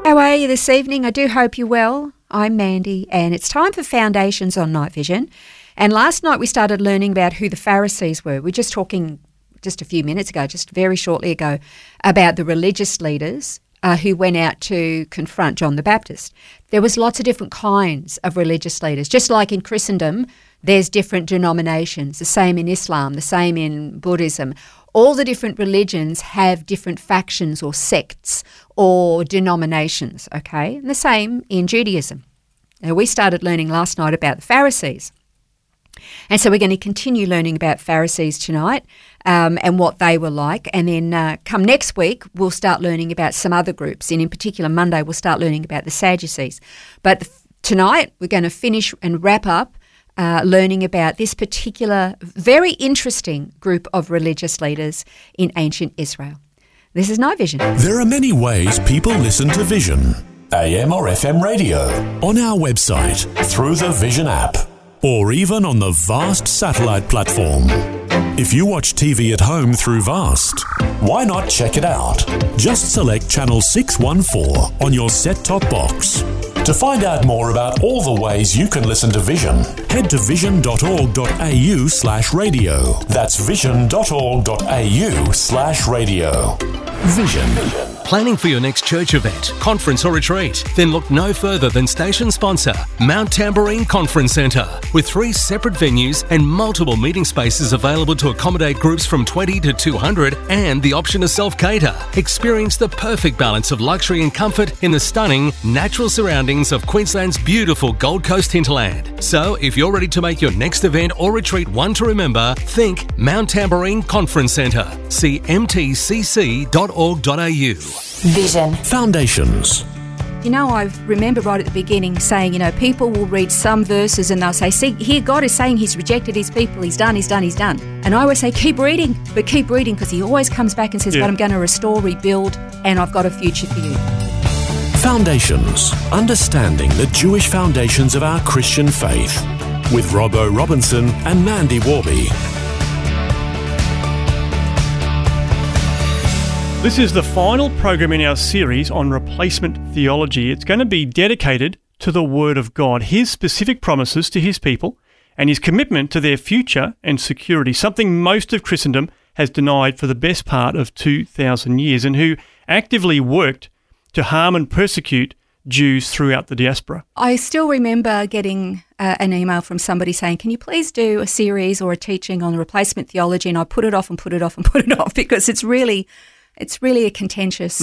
How are you this evening? I do hope you're well. I'm Mandy, and it's time for Foundations on Night Vision. And last night we started learning about who the Pharisees were. We were just talking just a few minutes ago, just very shortly ago, about the religious leaders who went out to confront John the Baptist. There was lots of different kinds of religious leaders. Just like in Christendom, there's different denominations, the same in Islam, the same in Buddhism. All the different religions have different factions or sects or denominations, okay? And the same in Judaism. Now, we started learning last night about the Pharisees. And so we're going to continue learning about Pharisees tonight and what they were like. And then come next week, we'll start learning about some other groups. And in particular, Monday, we'll start learning about the Sadducees. But tonight, we're going to finish and wrap up learning about this particular very interesting group of religious leaders in ancient Israel. This is Night Vision. There are many ways people listen to Vision. AM or FM radio, on our website, through the Vision app, or even on the Vast satellite platform. If you watch TV at home through Vast, why not check it out? Just select channel 614 on your set-top box. To find out more about all the ways you can listen to Vision, head to vision.org.au/radio. That's vision.org.au/radio. Vision. Planning for your next church event, conference or retreat? Then look no further than station sponsor, Mount Tamborine Conference Centre. With 3 separate venues and multiple meeting spaces available to accommodate groups from 20 to 200 and the option to self-cater. Experience the perfect balance of luxury and comfort in the stunning, natural surroundings of Queensland's beautiful Gold Coast hinterland. So if you're ready to make your next event or retreat one to remember, think Mount Tamborine Conference Centre. See mtcc.org.au. Vision. Foundations. You know, I remember right at the beginning saying, you know, people will read some verses and they'll say, see, here God is saying he's rejected his people, he's done. And I always say, keep reading, because he always comes back and says, but I'm going to restore, rebuild, and I've got a future for you. Foundations. Understanding the Jewish foundations of our Christian faith. With Robbo Robinson and Mandy Warby. This is the final program in our series on replacement theology. It's going to be dedicated to the Word of God, His specific promises to His people, and His commitment to their future and security, something most of Christendom has denied for the best part of 2,000 years, and who actively worked to harm and persecute Jews throughout the diaspora. I still remember getting an email from somebody saying, can you please do a series or a teaching on replacement theology? And I put it off because it's really a contentious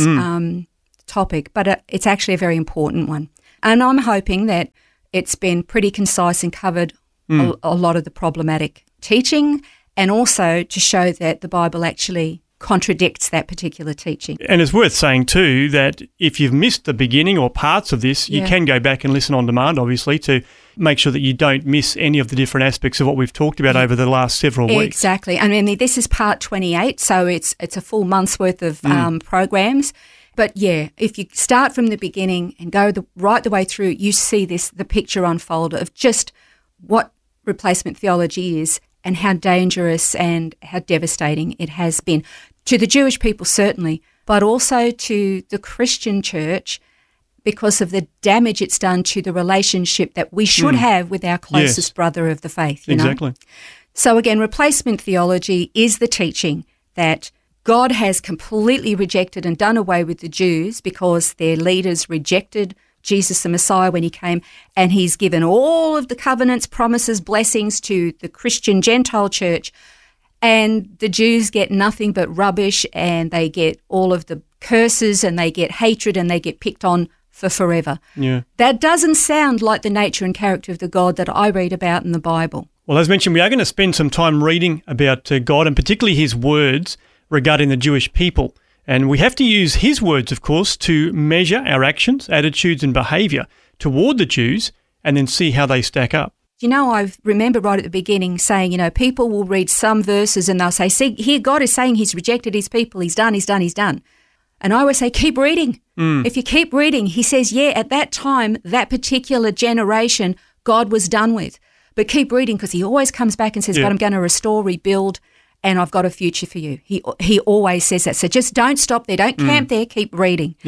topic, but it's actually a very important one. And I'm hoping that it's been pretty concise and covered a lot of the problematic teaching, and also to show that the Bible actually contradicts that particular teaching. And it's worth saying too that if you've missed the beginning or parts of this, you can go back and listen on demand, obviously, to make sure that you don't miss any of the different aspects of what we've talked about over the last several weeks. Exactly. I mean, this is part 28, so it's a full month's worth of programs. But yeah, if you start from the beginning and go right the way through, you see the picture unfold of just what replacement theology is and how dangerous and how devastating it has been to the Jewish people, certainly, but also to the Christian church, because of the damage it's done to the relationship that we should have with our closest brother of the faith. You know? So again, replacement theology is the teaching that God has completely rejected and done away with the Jews because their leaders rejected Jesus the Messiah when he came, and he's given all of the covenants, promises, blessings to the Christian Gentile church, and the Jews get nothing but rubbish, and they get all of the curses, and they get hatred, and they get picked on for forever. Yeah. That doesn't sound like the nature and character of the God that I read about in the Bible. Well, as mentioned, we are going to spend some time reading about God, and particularly his words regarding the Jewish people. And we have to use his words, of course, to measure our actions, attitudes and behaviour toward the Jews, and then see how they stack up. You know, I remember right at the beginning saying, you know, people will read some verses and they'll say, see, here God is saying he's rejected his people, he's done. And I always say, keep reading. If you keep reading, he says, yeah, at that time, that particular generation, God was done with. But keep reading, because he always comes back and says, but I'm going to restore, rebuild, and I've got a future for you. He always says that. So just don't stop there. Don't camp there. Keep reading. Yeah.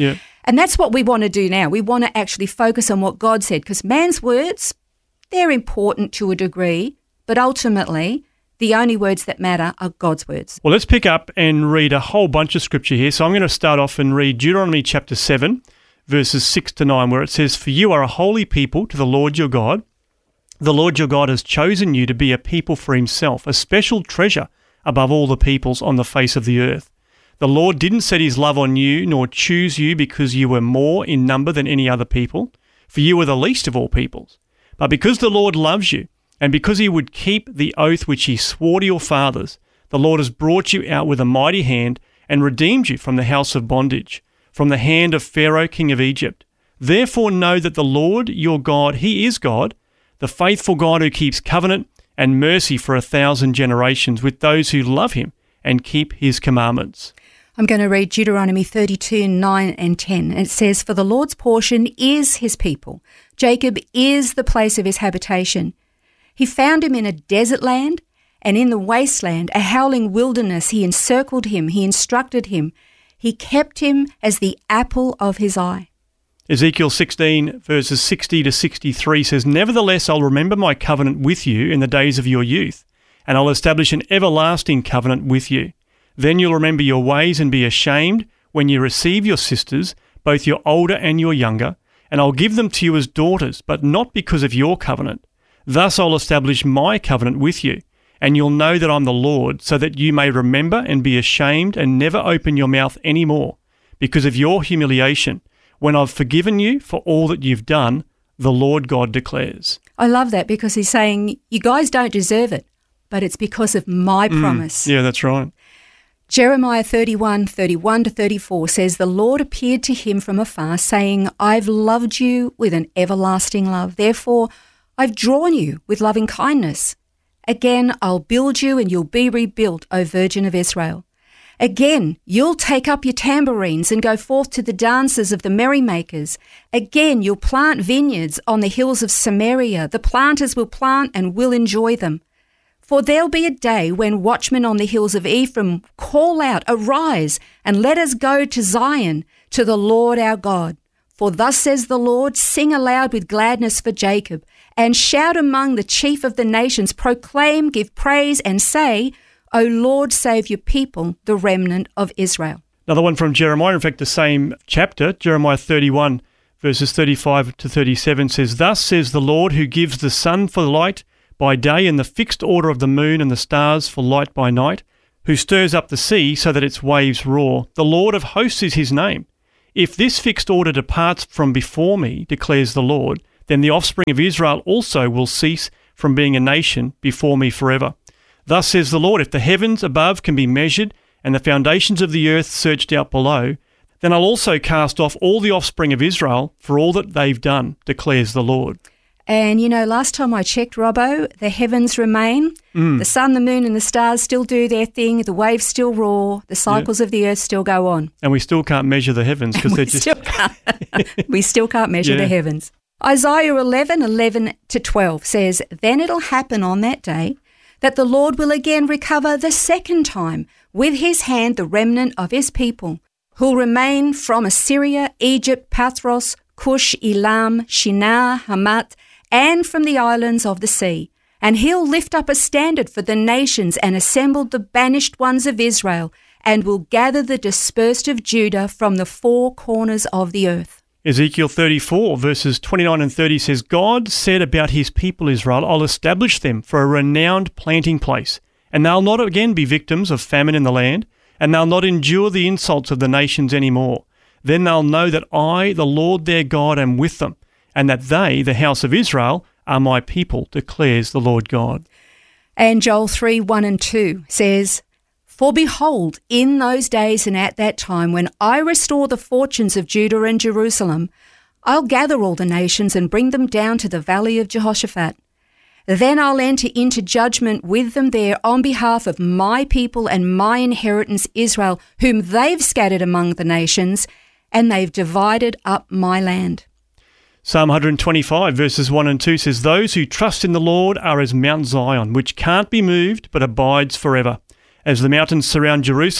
And that's what we want to do now. We want to actually focus on what God said, because man's words, they're important to a degree, but ultimately the only words that matter are God's words. Well, let's pick up and read a whole bunch of scripture here. So I'm going to start off and read Deuteronomy chapter 7, verses 6 to 9, where it says, "For you are a holy people to the Lord your God. The Lord your God has chosen you to be a people for himself, a special treasure above all the peoples on the face of the earth. The Lord didn't set his love on you, nor choose you because you were more in number than any other people, for you were the least of all peoples. But because the Lord loves you, and because he would keep the oath which he swore to your fathers, the Lord has brought you out with a mighty hand and redeemed you from the house of bondage, from the hand of Pharaoh king of Egypt. Therefore know that the Lord your God, he is God, the faithful God who keeps covenant and mercy for 1,000 generations with those who love him and keep his commandments." I'm going to read Deuteronomy 32, 9 and 10. It says, "For the Lord's portion is his people. Jacob is the place of his habitation. He found him in a desert land and in the wasteland, a howling wilderness. He encircled him. He instructed him. He kept him as the apple of his eye." Ezekiel 16, verses 60 to 63 says, "Nevertheless, I'll remember my covenant with you in the days of your youth, and I'll establish an everlasting covenant with you. Then you'll remember your ways and be ashamed when you receive your sisters, both your older and your younger, and I'll give them to you as daughters, but not because of your covenant. Thus I'll establish my covenant with you, and you'll know that I'm the Lord, so that you may remember and be ashamed and never open your mouth any more, because of your humiliation, when I've forgiven you for all that you've done, the Lord God declares." I love that, because he's saying, you guys don't deserve it, but it's because of my promise. Yeah, that's right. Jeremiah 31, 31 to 34 says, "The Lord appeared to him from afar, saying, I've loved you with an everlasting love. Therefore, I've drawn you with loving kindness. Again, I'll build you and you'll be rebuilt, O Virgin of Israel. Again, you'll take up your tambourines and go forth to the dances of the merrymakers. Again, you'll plant vineyards on the hills of Samaria. The planters will plant and will enjoy them. For there'll be a day when watchmen on the hills of Ephraim call out, Arise, and let us go to Zion, to the Lord our God. For thus says the Lord, Sing aloud with gladness for Jacob, and shout among the chief of the nations, proclaim, give praise, and say, O Lord, save your people, the remnant of Israel." Another one from Jeremiah, in fact, the same chapter, Jeremiah 31, verses 35 to 37 says, "Thus says the Lord, who gives the sun for light by day and the fixed order of the moon and the stars for light by night, who stirs up the sea so that its waves roar. The Lord of hosts is his name. If this fixed order departs from before me, declares the Lord, then the offspring of Israel also will cease from being a nation before me forever. Thus says the Lord, if the heavens above can be measured and the foundations of the earth searched out below, then I'll also cast off all the offspring of Israel for all that they've done, declares the Lord." And, you know, last time I checked, Robbo, the heavens remain. The sun, the moon and the stars still do their thing. The waves still roar. The cycles of the earth still go on. And we still can't measure the heavens because they're just... We still can't measure the heavens. Isaiah 11, 11 to 12 says, "Then it'll happen on that day that the Lord will again recover the second time with his hand the remnant of his people, who'll remain from Assyria, Egypt, Pathros, Cush, Elam, Shinar, Hamath, and from the islands of the sea. And he'll lift up a standard for the nations and assemble the banished ones of Israel, and will gather the dispersed of Judah from the four corners of the earth." Ezekiel 34, verses 29 and 30 says, "God said about his people Israel, I'll establish them for a renowned planting place, and they'll not again be victims of famine in the land, and they'll not endure the insults of the nations any more. Then they'll know that I, the Lord their God, am with them, and that they, the house of Israel, are my people, declares the Lord God." And Joel 3, 1 and 2 says, "For behold, in those days and at that time, when I restore the fortunes of Judah and Jerusalem, I'll gather all the nations and bring them down to the valley of Jehoshaphat. Then I'll enter into judgment with them there on behalf of my people and my inheritance Israel, whom they've scattered among the nations, and they've divided up my land." Psalm 125, verses 1 and 2 says, "Those who trust in the Lord are as Mount Zion, which can't be moved but abides forever. As the mountains surround Jerusalem,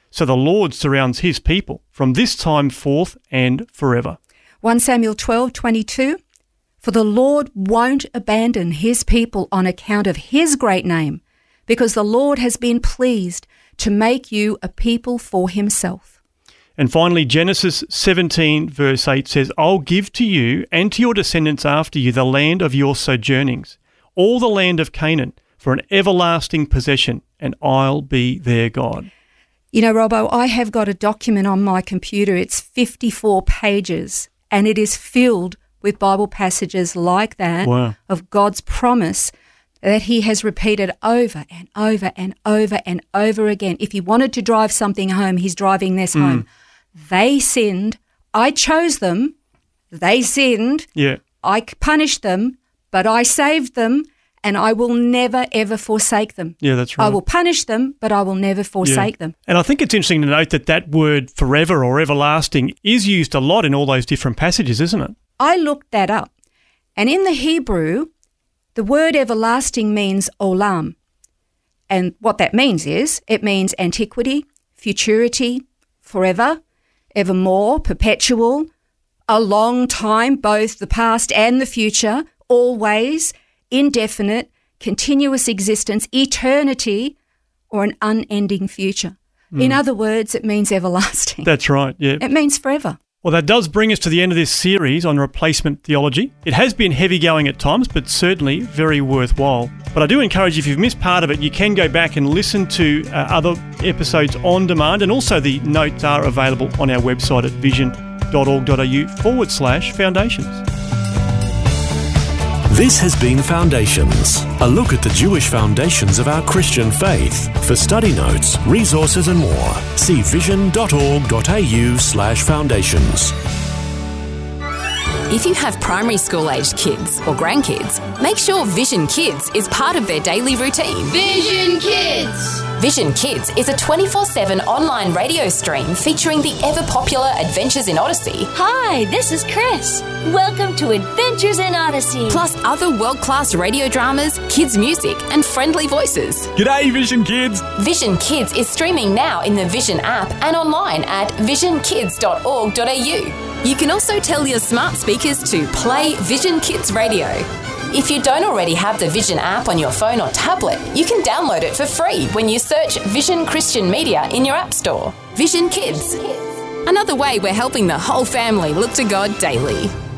So the Lord surrounds his people from this time forth and forever. 1 Samuel 12:22. For the Lord won't abandon his people on account of his great name, because the Lord has been pleased to make you a people for himself. And finally, Genesis 17 verse 8 says, I'll give to you and to your descendants after you the land of your sojournings, all the land of Canaan, for an everlasting possession, and I'll be their God. You know, Robbo, I have got a document on my computer. It's 54 pages, and it is filled with Bible passages like that. Wow. Of God's promise that he has repeated over and over and over and over again. If he wanted to drive something home, he's driving this home. They sinned. I chose them. They sinned. Yeah. I punished them, but I saved them, and I will never, ever forsake them. Yeah, that's right. I will punish them, but I will never forsake them. And I think it's interesting to note that that word forever or everlasting is used a lot in all those different passages, isn't it? I looked that up, and in the Hebrew, the word everlasting means olam. And what that means is it means antiquity, futurity, forever, evermore, perpetual, a long time, both the past and the future, always, indefinite, continuous existence, eternity, or an unending future. In other words, it means everlasting. That's right, yeah. It means forever. Well, that does bring us to the end of this series on replacement theology. It has been heavy going at times, but certainly very worthwhile. But I do encourage you, if you've missed part of it, you can go back and listen to other episodes on demand, and also the notes are available on our website at vision.org.au/foundations. This has been Foundations, a look at the Jewish foundations of our Christian faith. For study notes, resources and more, see vision.org.au/foundations. If you have primary school-aged kids or grandkids, make sure Vision Kids is part of their daily routine. Vision Kids! Vision Kids is a 24/7 online radio stream featuring the ever-popular Adventures in Odyssey. Hi, this is Chris. Welcome to Adventures in Odyssey. Plus other world-class radio dramas, kids' music, and friendly voices. G'day, Vision Kids! Vision Kids is streaming now in the Vision app and online at visionkids.org.au. You can also tell your smart speakers to play Vision Kids Radio. If you don't already have the Vision app on your phone or tablet, you can download it for free when you search Vision Christian Media in your app store. Vision Kids. Another way we're helping the whole family look to God daily.